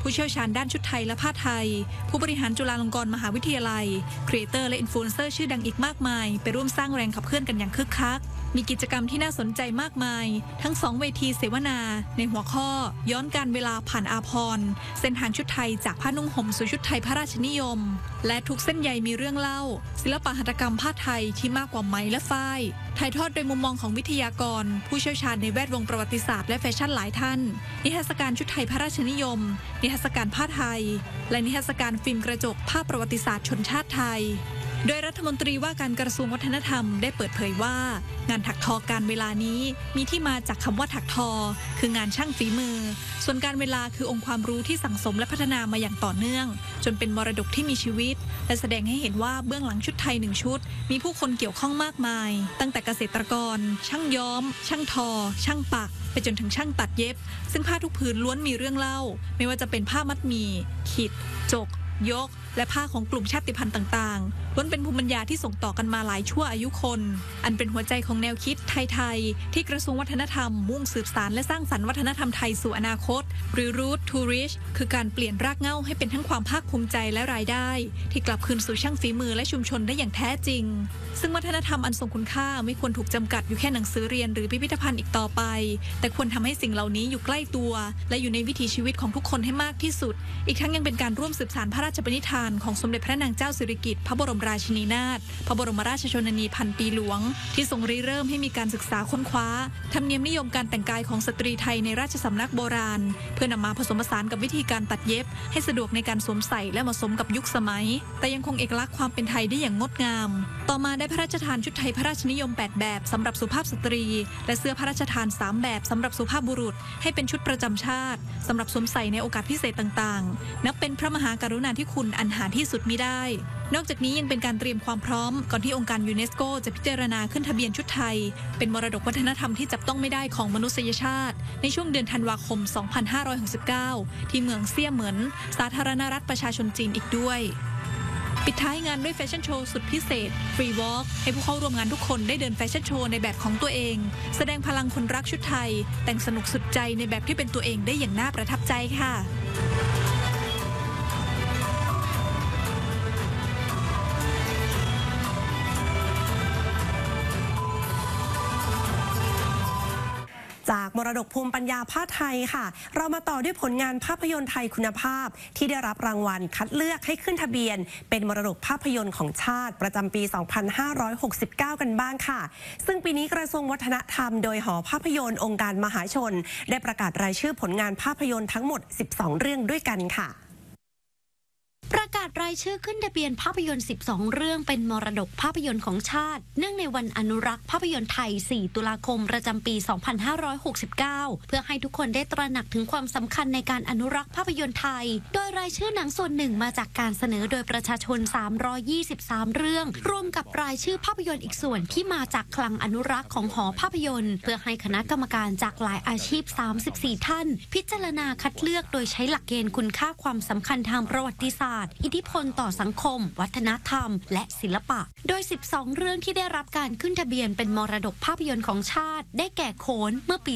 ผู้เชี่ยวชาญด้านชุดไทยและผ้าไทยผู้บริหารจุฬาลงกรณ์มหาวิทยาลัยครีเอเตอร์และอินฟลูเอนเซอร์ชื่อดังอีกมากมายไปร่วมสร้างแรงขับเคลื่อนกันอย่างคึกคักมีกิจกรรมที่น่าสนใจมากมายทั้ง2เวทีเสวนาในหัวข้อย้อนการเวลาผ่านอาภรณ์เส้นทางชุดไทยจากผ้านุ่งห่มสู่ชุดไทยพระราชนิยมและทุกเส้นใยมีเรื่องเล่าศิลปหัตถกรรมผ้าไทยที่มากกว่าไหมและฝ้ายถ่ายทอดโดยมุมมองของวิทยากรผู้เชี่ยวชาญในแวดวงประวัติศาสตร์และแฟชั่นหลายท่านนิทรรศการชุดไทยพระราชนิยมนิทรรศการผ้าไทยและนิทรรศการฟิล์มกระจกภาพประวัติศาสตร์ชนชาติไทยโดยรัฐมนตรีว่าการกระทรวงวัฒนธรรมได้เปิดเผยว่างานถักทอการเวลานี้มีที่มาจากคำว่าถักทอคืองานช่างฝีมือส่วนการเวลาคือองค์ความรู้ที่สั่งสมและพัฒนามาอย่างต่อเนื่องจนเป็นมรดกที่มีชีวิตและแสดงให้เห็นว่าเบื้องหลังชุดไทย1ชุดมีผู้คนเกี่ยวข้องมากมายตั้งแต่เกษตรกรช่างย้อมช่างทอช่างปักไปจนถึงช่างตัดเย็บซึ่งผ้าทุกผืนล้วนมีเรื่องเล่าไม่ว่าจะเป็นผ้ามัดหมี่ขีดจกยกและผ้าของกลุ่มชาติพันธุ์ต่างๆล้วนเป็นภูมิปัญญาที่ส่งต่อกันมาหลายชั่วอายุคนอันเป็นหัวใจของแนวคิดไทยๆที่กระทรวงวัฒนธรรมมุ่งสืบสานและสร้างสรรค์วัฒนธรรมไทยสู่อนาคตหรือ Root to Rich คือการเปลี่ยนรากเหง้าให้เป็นทั้งความภาคภูมิใจและรายได้ที่กลับคืนสู่ช่างฝีมือและชุมชนได้อย่างแท้จริงซึ่งวัฒนธรรมอันทรงคุณค่าไม่ควรถูกจำกัดอยู่แค่หนังสือเรียนหรือพิพิธภัณฑ์อีกต่อไปแต่ควรทำให้สิ่งเหล่านี้อยู่ใกล้ตัวและอยู่ในวิถีชีวิตของทุกคนให้มากที่สุดอีกทั้งยังเป็นการร่วมสืบสานพระราชปณิธานของสมเด็จพระนางเจ้าสิริกิติ์พระบรมราชินีนาถพระบรมราชชนนีพันปีหลวงที่ทรงริเริ่มให้มีการศึกษาค้นคว้าธรรมเนียมนิยมการแต่งกายของสตรีไทยในราชสำนักโบราณเพื่อนำมาผสมผสานกับวิธีการตัดเย็บให้สะดวกในการสวมใส่และเหมาะสมกับยุคสมัยแต่ยังคงเอกลักษณ์ความเป็นไทยได้อย่างงดงามต่อมาได้พระราชทานชุดไทยพระราชนิยม8แบบสำหรับสุภาพสตรีและเสื้อพระราชทาน3แบบสำหรับสุภาพบุรุษให้เป็นชุดประจำชาติสำหรับสวมใส่ในโอกาสพิเศษต่างๆนับเป็นพระมหากรุณาธิคุณอันหาที่สุดมิได้นอกจากนี้ยังเป็นการเตรียมความพร้อมก่อนที่องค์การยูเนสโกจะพิจารณาขึ้นทะเบียนชุดไทยเป็นมรดกวัฒนธรรมที่จับต้องไม่ได้ของมนุษยชาติในช่วงเดือนธันวาคม 2569 ที่เมืองเซี่ยเหมินสาธารณรัฐประชาชนจีนอีกด้วยปิดท้ายงานด้วยแฟชั่นโชว์สุดพิเศษ Free Walk ให้ผู้เข้าร่วมงานทุกคนได้เดินแฟชั่นโชว์ในแบบของตัวเองแสดงพลังคนรักชุดไทยแต่งสนุกสุดใจในแบบที่เป็นตัวเองได้อย่างน่าประทับใจค่ะจากมรดกภูมิปัญญาผ้าไทยค่ะเรามาต่อด้วยผลงานภาพยนตร์ไทยคุณภาพที่ได้รับรางวัลคัดเลือกให้ขึ้นทะเบียนเป็นมรดกภาพยนตร์ของชาติประจำปี 2569 กันบ้างค่ะซึ่งปีนี้กระทรวงวัฒนธรรมโดยหอภาพยนตร์องค์การมหาชนได้ประกาศรายชื่อผลงานภาพยนตร์ทั้งหมด 12 เรื่องด้วยกันค่ะประกาศรายชื่อขึ้นทะเบียนภาพยนตร์ 12 เรื่องเป็นมรดกภาพยนตร์ของชาติเนื่องในวันอนุรักษ์ภาพยนตร์ไทย 4 ตุลาคมประจำปี 2569 เพื่อให้ทุกคนได้ตระหนักถึงความสำคัญในการอนุรักษ์ภาพยนตร์ไทยโดยรายชื่อหนังส่วนหนึ่งมาจากการเสนอโดยประชาชน 323 เรื่องรวมกับรายชื่อภาพยนตร์อีกส่วนที่มาจากคลังอนุรักษ์ของหอภาพยนตร์เพื่อให้คณะกรรมการจากหลายอาชีพ 34 ท่านพิจารณาคัดเลือกโดยใช้หลักเกณฑ์คุณค่าความสำคัญทางประวัติศาสตร์อิทธิพลต่อสังคมวัฒนธรรมและศิลปะโดย 12 เรื่องที่ได้รับการขึ้นทะเบียนเป็นมรดกภาพยนตร์ของชาติได้แก่โขนเมื่อปี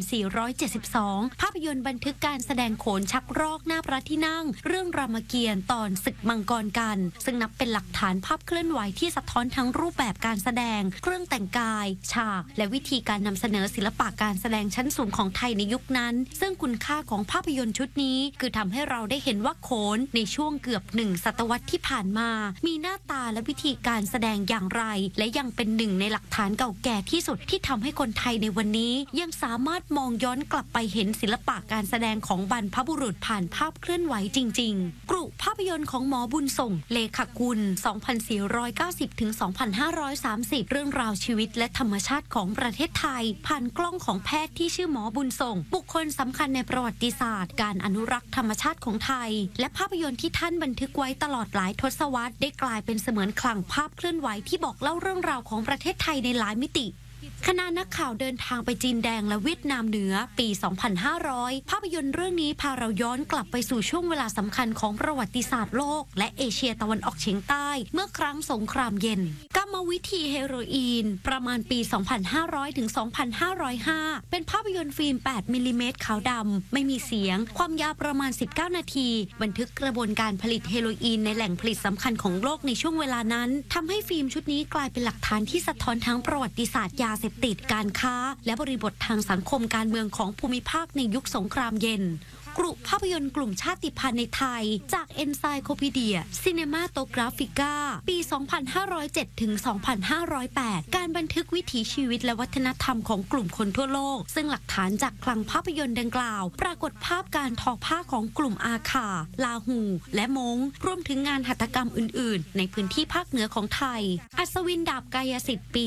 2472 ภาพยนตร์บันทึกการแสดงโขนชักรอกหน้าพระที่นั่งเรื่องรามเกียรติ์ตอนศึกมังกรกันซึ่งนับเป็นหลักฐานภาพเคลื่อนไหวที่สะท้อนทั้งรูปแบบการแสดงเครื่องแต่งกายฉากและวิธีการนำเสนอศิลปะการแสดงชั้นสูงของไทยในยุคนั้นซึ่งคุณค่าของภาพยนตร์ชุดนี้คือทำให้เราได้เห็นว่าโขนในช่วงเกือบ1 ศตวรรษที่ผ่านมามีหน้าตาและวิธีการแสดงอย่างไรและยังเป็นหนึ่งในหลักฐานเก่าแก่ที่สุดที่ทำให้คนไทยในวันนี้ยังสามารถมองย้อนกลับไปเห็นศิลปะการแสดงของบรรพบุรุษผ่านภาพเคลื่อนไหวจริงๆกรุภาพยนตร์ของหมอบุญส่งเลขกุล 2490 ถึง 2530 เรื่องราวชีวิตและธรรมชาติของประเทศไทยผ่านกล้องของแพทย์ที่ชื่อหมอบุญส่งบุคคลสำคัญในประวัติศาสตร์การอนุรักษ์ธรรมชาติของไทยและภาพยนตร์ที่ท่านบันทึกไว้ตลอดหลายทศวรรษได้กลายเป็นเสมือนคลังภาพเคลื่อนไหวที่บอกเล่าเรื่องราวของประเทศไทยในหลายมิติคณะนักข่าวเดินทางไปจีนแดงและเวียดนามเหนือปี 2500 ภาพยนตร์เรื่องนี้พาเราย้อนกลับไปสู่ช่วงเวลาสำคัญของประวัติศาสตร์โลกและเอเชียตะวันออกเฉียงใต้เมื่อครั้งสงครามเย็นกรรมวิธีเฮโรอีนประมาณปี 2500 ถึง 2505 เป็นภาพยนตร์ฟิล์ม 8 มิลลิเมตรขาวดำไม่มีเสียงความยาวประมาณ 19 นาทีบันทึกกระบวนการผลิตเฮโรอีนในแหล่งผลิตสำคัญของโลกในช่วงเวลานั้นทำให้ฟิล์มชุดนี้กลายเป็นหลักฐานที่สะท้อนทั้งประวัติศาสตร์ยาเสพติดการค้าและบริบททางสังคมการเมืองของภูมิภาคในยุคสงครามเย็นกลุ่มภาพยนตร์กลุ่มชาติพันธุ์ในไทยจากเอนไซโคพีเดียซิเนมาโตกราฟิก้าปี 2507 ถึง 2508 การบันทึกวิถีชีวิตและวัฒนธรรมของกลุ่มคนทั่วโลกซึ่งหลักฐานจากคลังภาพยนตร์ดังกล่าวปรากฏภาพการทอผ้าของกลุ่มอาขาลาหูและมงรวมถึงงานหัตถกรรมอื่นๆในพื้นที่ภาคเหนือของไทยอัศวินดาบกายสิทธิ์ปี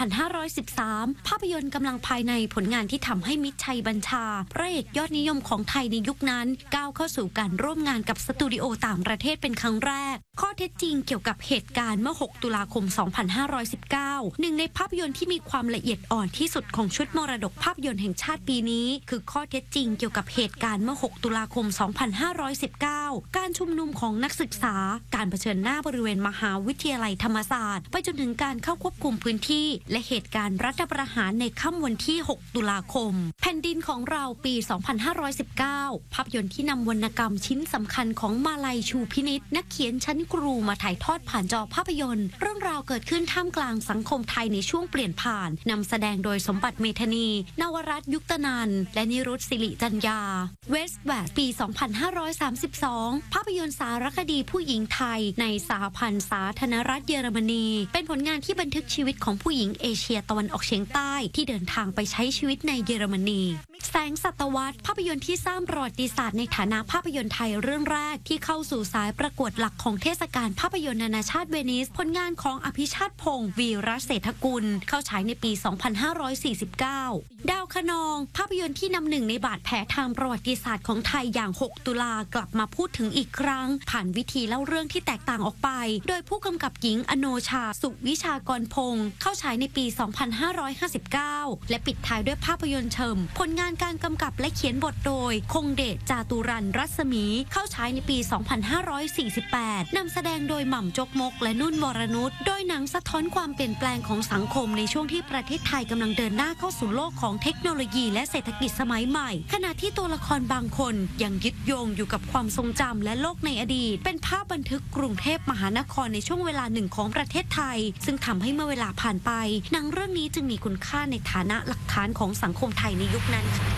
2513 ภาพยนตร์กำลังภายในผลงานที่ทำให้มิตรชัยบัญชาพระเอกยอดนิยมของไทยในยุคนั้นก้าวเข้าสู่การร่วมงานกับสตูดิโอต่างประเทศเป็นครั้งแรกข้อเท็จจริงเกี่ยวกับเหตุการณ์เมื่อ 6 ตุลาคม 2519 หนึ่งในภาพยนตร์ที่มีความละเอียดอ่อนที่สุดของชุดมรดกภาพยนตร์แห่งชาติปีนี้คือข้อเท็จจริงเกี่ยวกับเหตุการณ์เมื่อ 6 ตุลาคม 2519 การชุมนุมของนักศึกษาการเผชิญหน้าบริเวณมหาวิทยาลัยธรรมศาสตร์ไปจนถึงการเข้าควบคุมพื้นที่และเหตุการณ์รัฐประหารในค่ำวันที่ 6 ตุลาคมแผ่นดินของเราปี 2519 ภาพยนตร์ที่นำวรรณกรรมชิ้นสำคัญของมาลัยชูพินิจนักเขียนชั้นครูมาถ่ายทอดผ่านจอภาพยนตร์เรื่องราวเกิดขึ้นท่ามกลางสังคมไทยในช่วงเปลี่ยนผ่านนำแสดงโดยสมบัติเมธานีนวรัตน์ยุคตนันท์และนิรุตศิริจัญญาเวสต์แวร์ปี 2532 ภาพยนตร์สารคดีผู้หญิงไทยในสหพันธ์สาธารณรัฐเยอรมนีเป็นผลงานที่บันทึกชีวิตของผู้หญิงเอเชียตะวันออกเฉียงใต้ที่เดินทางไปใช้ชีวิตในเยอรมนีแสงศตวรรษภาพยนตร์ที่สร้างประวัติศาสตร์ในฐานะภาพยนตร์ไทยเรื่องแรกที่เข้าสู่สายประกวดหลักของเทศกาลภาพยนตร์นานาชาติเวนิสผลงานของอภิชาติพงศ์วีรเศรษฐกุลเข้าฉายในปี 2549 ดาวคะนองภาพยนตร์ที่นำหนึ่งในบาดแผลทางประวัติศาสตร์ของไทยอย่าง 6 ตุลากลับมาพูดถึงอีกครั้งผ่านวิธีเล่าเรื่องที่แตกต่างออกไปโดยผู้กำกับหญิงอโนชาสุวิชากรพงศ์เข้าฉายในปี 2559 และปิดท้ายด้วยภาพยนตร์เชิมผลงานการกำกับและเขียนบทโดยคงเดชจาตุรันรัศมีเข้าฉายในปี 2548 นำแสดงโดยหม่ำจกมกและนุ่นวรนุชโดยหนังสะท้อนความเปลี่ยนแปลงของสังคมในช่วงที่ประเทศไทยกำลังเดินหน้าเข้าสู่โลกของเทคโนโลยีและเศรษฐกิจสมัยใหม่ขณะที่ตัวละครบางคนยังยึดโยงอยู่กับความทรงจำและโลกในอดีตเป็นภาพบันทึกกรุงเทพมหานครในช่วงเวลาหนึ่งของประเทศไทยซึ่งทำให้เมื่อเวลาผ่านไปหนังเรื่องนี้จึงมีคุณค่าในฐานะหลักฐานของสังคมไทยในยุคนั้น